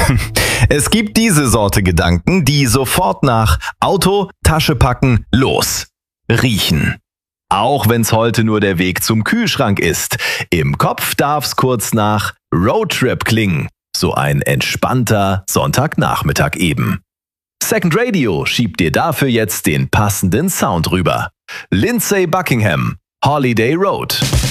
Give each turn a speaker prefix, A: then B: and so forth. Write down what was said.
A: Es gibt diese Sorte Gedanken, die sofort nach Auto, Tasche packen, los riechen. Auch wenn's heute nur der Weg zum Kühlschrank ist. Im Kopf darf's kurz nach Roadtrip klingen. So ein entspannter Sonntagnachmittag eben. Second Radio schiebt dir dafür jetzt den passenden Sound rüber. Lindsey Buckingham, Holiday Road.